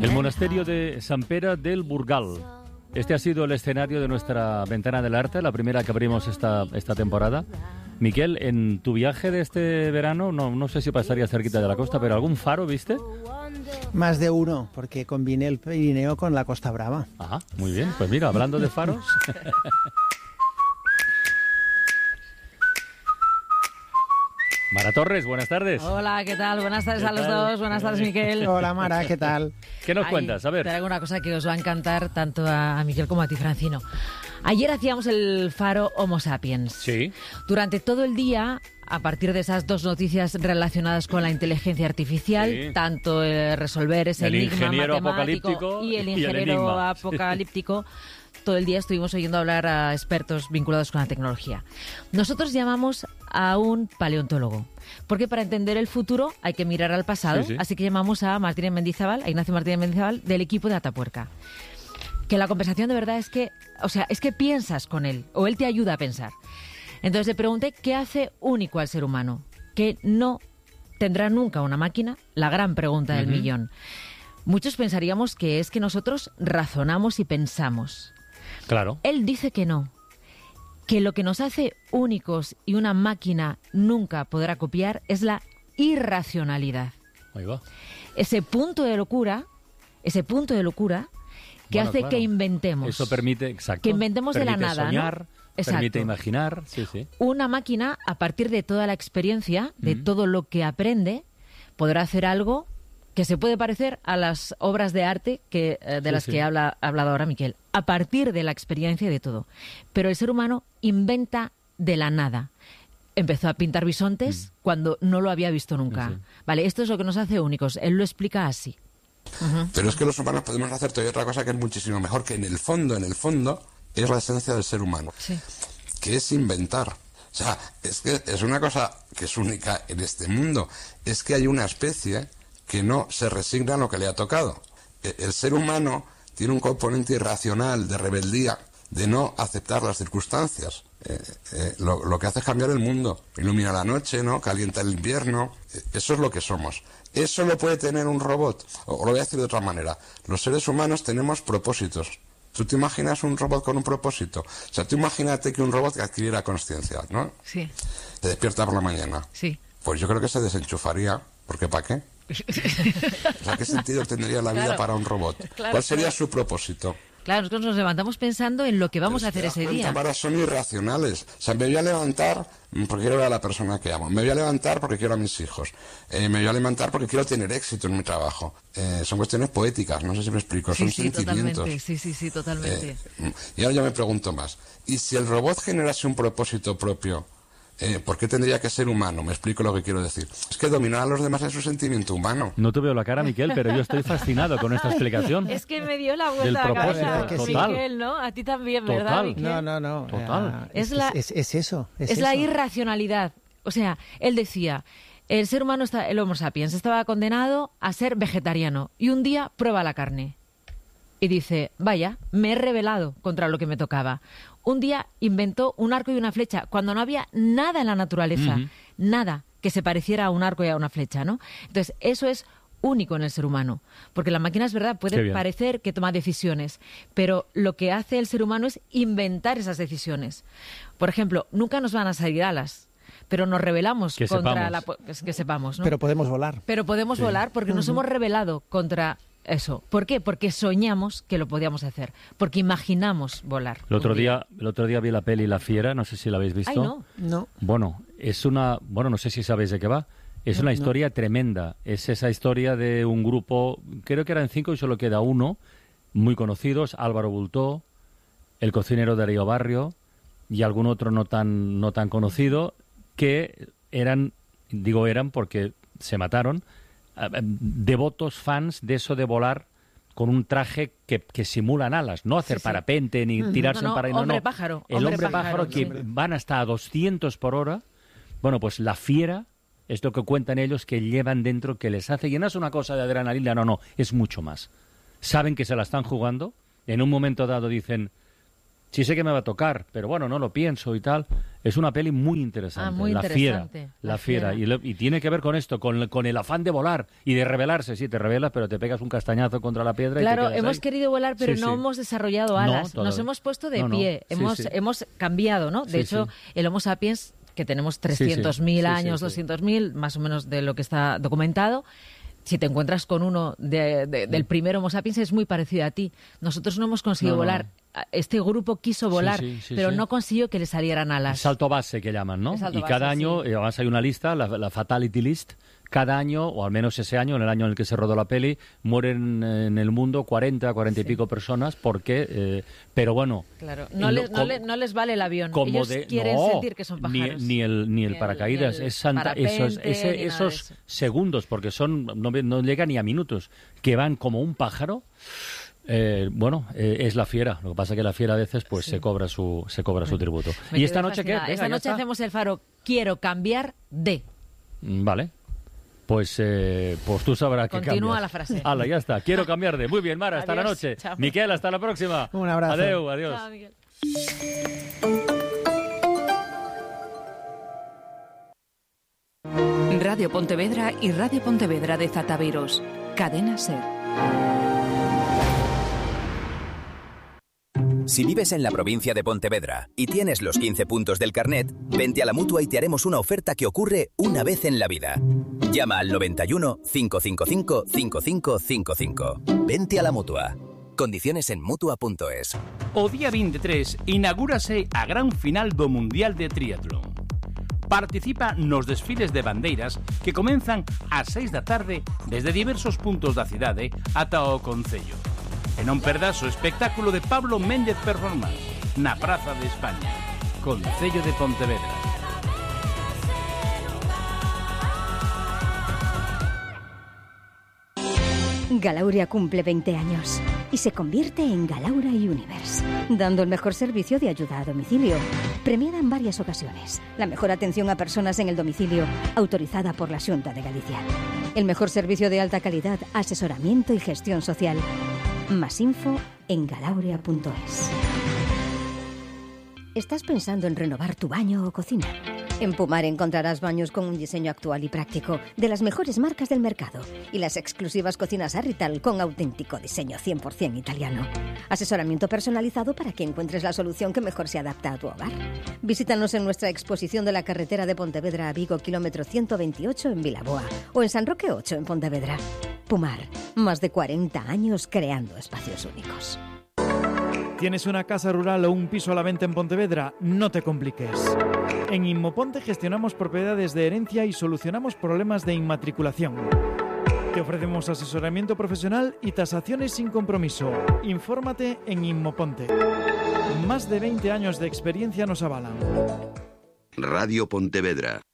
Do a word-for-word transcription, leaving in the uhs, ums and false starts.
El monasterio de Sant Pere del Burgal. Este ha sido el escenario de nuestra Ventana del Arte, la primera que abrimos esta, esta temporada. Miquel, en tu viaje de este verano, no, no sé si pasaría cerquita de la costa, pero ¿algún faro viste? Más de uno, porque combiné el Pirineo con la Costa Brava. Ah, muy bien. Pues mira, hablando de faros... Mara Torres, buenas tardes. Hola, ¿qué tal? Buenas tardes a los dos. Buenas tardes, Miquel. Hola, Mara, ¿qué tal? ¿Qué nos Ay, cuentas? A ver. Te traigo una cosa que os va a encantar tanto a, a Miquel como a ti, Francino. Ayer hacíamos el faro Homo Sapiens. Sí. Durante todo el día, a partir de esas dos noticias relacionadas con la inteligencia artificial, Sí. tanto eh, resolver ese El enigma ingeniero matemático apocalíptico y el y el ingeniero enigma. apocalíptico, todo el día estuvimos oyendo hablar a expertos vinculados con la tecnología. Nosotros llamamos a un paleontólogo, porque para entender el futuro hay que mirar al pasado, Sí, sí. así que llamamos a Martínez Mendizábal, a Ignacio Martínez Mendizábal, del equipo de Atapuerca. Que la conversación de verdad es que, o sea, es que piensas con él, o él te ayuda a pensar. Entonces le pregunté qué hace único al ser humano, que no tendrá nunca una máquina, la gran pregunta del Ujú. millón. Muchos pensaríamos que es que nosotros razonamos y pensamos. Claro. Él dice que no, que lo que nos hace únicos y una máquina nunca podrá copiar es la irracionalidad. Ahí va. Ese punto de locura, ese punto de locura que Bueno, hace claro. que inventemos. Eso permite, exacto. Que inventemos de la permite nada, ¿no? soñar, Exacto. permite imaginar. Sí, sí. Una máquina, a partir de toda la experiencia, de Mm. todo lo que aprende, podrá hacer algo que se puede parecer a las obras de arte que, eh, de Sí, las sí. que habla, ha hablado ahora Miquel, a partir de la experiencia y de todo. Pero el ser humano inventa de la nada. Empezó a pintar bisontes cuando no lo había visto nunca. Sí, sí. Vale, esto es lo que nos hace únicos. Él lo explica así. Pero es que los humanos podemos hacer todavía otra cosa que es muchísimo mejor, que en el fondo, en el fondo, es la esencia del ser humano, Sí. que es inventar. O sea, es que es una cosa que es única en este mundo, es que hay una especie que no se resigna a lo que le ha tocado. E- El ser humano tiene un componente irracional de rebeldía, de no aceptar las circunstancias. Eh, eh, lo, lo que hace es cambiar el mundo, ilumina la noche, ¿no? Calienta el invierno. Eh, eso es lo que somos. Eso lo puede tener un robot. O, o lo voy a decir de otra manera. Los seres humanos tenemos propósitos. ¿Tú te imaginas un robot con un propósito? O sea, tú imagínate que un robot que adquiriera conciencia, ¿no? Sí, Te despierta por la mañana. sí. Pues yo creo que se desenchufaría, porque ¿para qué? O sea, ¿qué sentido tendría la vida Claro. para un robot? Claro, ¿Cuál sería claro. su propósito? Claro, nosotros nos levantamos pensando en lo que vamos a hacer ¿Te das ese cuenta? día. Ahora son irracionales. O sea, me voy a levantar porque quiero ver a la persona que amo. Me voy a levantar porque quiero a mis hijos. Eh, me voy a levantar porque quiero tener éxito en mi trabajo. Eh, son cuestiones poéticas, no sé si me explico. Sí, Son sí, sentimientos. totalmente. Sí, sí, sí, totalmente. Eh, y ahora yo me pregunto más. ¿Y si el robot generase un propósito propio, eh, por qué tendría que ser humano? Me explico lo que quiero decir. Es que dominar a los demás es su sentimiento humano. No te veo la cara, Miquel, pero yo estoy fascinado con esta explicación. Es que me dio la Del vuelta a la propósito, cabeza, que sí. total. Miquel, ¿no? A ti también, ¿verdad, Total. Miquel? No, no, no. Total. eh, Es es, la- es, es eso. Es, Es la eso. irracionalidad. O sea, él decía, el ser humano, está, el Homo sapiens, estaba condenado a ser vegetariano y un día prueba la carne. Y dice, vaya, me he rebelado contra lo que me tocaba. Un día inventó un arco y una flecha cuando no había nada en la naturaleza, Ujú. nada que se pareciera a un arco y a una flecha, ¿no? Entonces, eso es único en el ser humano, porque la máquina es verdad, Qué puede bien. parecer que toma decisiones, pero lo que hace el ser humano es inventar esas decisiones. Por ejemplo, nunca nos van a salir alas, pero nos rebelamos Que contra sepamos. la... po- Que, que sepamos, ¿no? Pero podemos volar. Pero podemos volar porque nos hemos rebelado contra eso. ¿Por qué? Porque soñamos que lo podíamos hacer, porque imaginamos volar. El otro un día, el otro día vi la peli La Fiera, no sé si la habéis visto. Ay, no. No. Bueno, es una, bueno, no sé si sabéis de qué va. Es No, una no. historia tremenda. Es esa historia de un grupo, creo que eran cinco y solo queda uno, muy conocidos, Álvaro Bultó, el cocinero Darío Barrio y algún otro no tan, no tan conocido, que eran, digo eran porque se mataron, eh, devotos fans de eso de volar con un traje que, que simulan alas, no hacer Sí, sí. parapente ni Ujú. tirarse No, no, en paracaídas, hombre no, pájaro, el hombre hombre pájaro, pájaro, que sí. van hasta a doscientos por hora. Bueno, pues la fiera es lo que cuentan ellos que llevan dentro, que les hace, y no es una cosa de adrenalina, no, no, es mucho más. Saben que se la están jugando, en un momento dado dicen, sí sé que me va a tocar, pero bueno, no lo pienso y tal. Es una peli muy interesante, Ah, muy La interesante, Fiera. La La Fiera. Fiera. Y, lo- y tiene que ver con esto, con, con el afán de volar y de rebelarse. Sí, te rebelas, pero te pegas un castañazo contra la piedra y te Claro, quedas hemos ahí. querido volar, pero Sí, no sí. hemos desarrollado No, alas. Nos todavía. hemos puesto de No, no. pie. Sí, hemos, sí. hemos cambiado, ¿no? De Sí, hecho, sí. el Homo sapiens, que tenemos trescientos mil Sí, sí, años, sí. doscientos mil, más o menos de lo que está documentado, si te encuentras con uno de- de- del primer Homo sapiens, es muy parecido a ti. Nosotros no hemos conseguido No, no. volar. Este grupo quiso volar, sí, sí, pero sí. no consiguió que le salieran alas. Salto base que llaman, ¿no? El salto Y cada base, año, sí. eh, además hay una lista, la, la Fatality List, cada año, o al menos ese año, en el año en el que se rodó la peli, mueren eh, en el mundo cuarenta, cuarenta y Sí. pico personas, porque, eh, pero bueno... Claro, no, lo- les, no, com- le- no les vale el avión. como Ellos de- quieren no, sentir que son ni, pájaros. ni el ni el Ni el- paracaídas, ni el es santa, esos, parapente, ese- ni nada de esos eso. segundos, porque son no, no llega ni a minutos, que van como un pájaro. Eh, bueno, eh, es la fiera. Lo que pasa es que la fiera a veces pues se cobra su se cobra su tributo. Me ¿Y esta quedo noche qué? fascinada. Venga, Esta ya noche está. hacemos el faro. Quiero cambiar de. Mm, Vale. Pues, eh, pues tú sabrás que Continúa cambias. la frase. Hala, ya está. Quiero cambiar de. Muy bien, Mara, hasta la Adiós. noche. Chao. Miquel, hasta la próxima. Un abrazo. Adeu, adiós. Chao, Miguel. Radio Pontevedra y Radio Pontevedra de Zataveros. Cadena SER. Si vives en la provincia de Pontevedra y tienes los quince puntos del carnet, vente a la Mutua y te haremos una oferta que ocurre una vez en la vida. Llama al noventa y uno, cinco cinco cinco, cinco cinco cinco cinco. Vente a la Mutua. Condiciones en Mutua punto es. O día veintitrés inaugúrase a gran final do Mundial de Triatlón. Participa nos desfiles de bandeiras que comenzan ás seis da tarde desde diversos puntos da cidade ata o Concello. E non perdas o espectáculo de Pablo Méndez Performance na Praza de España, Concello de Pontevedra. Galauria cumple veinte años y se convierte en Galaura Universe, dando el mejor servicio de ayuda a domicilio, premiada en varias ocasiones, la mejor atención a personas en el domicilio, autorizada por la Xunta de Galicia, el mejor servicio de alta calidad, asesoramiento y gestión social. Más info en galauria punto es. ¿Estás pensando en renovar tu baño o cocina? En Pumar encontrarás baños con un diseño actual y práctico, de las mejores marcas del mercado, y las exclusivas cocinas Arrital con auténtico diseño cien por ciento italiano. Asesoramiento personalizado para que encuentres la solución que mejor se adapta a tu hogar. Visítanos en nuestra exposición de la carretera de Pontevedra a Vigo, kilómetro ciento veintiocho en Vilaboa, o en San Roque ocho en Pontevedra. Pumar, más de cuarenta años creando espacios únicos. ¿Tienes una casa rural o un piso a la venta en Pontevedra? No te compliques. En Inmoponte gestionamos propiedades de herencia y solucionamos problemas de inmatriculación. Te ofrecemos asesoramiento profesional y tasaciones sin compromiso. Infórmate en Inmoponte. Más de veinte años de experiencia nos avalan. Radio Pontevedra.